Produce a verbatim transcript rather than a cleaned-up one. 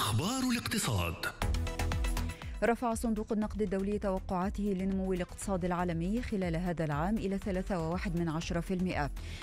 أخبار الاقتصاد. رفع صندوق النقد الدولي توقعاته لنمو الاقتصاد العالمي خلال هذا العام إلى ثلاثة فاصلة واحد من عشرة بالمئة،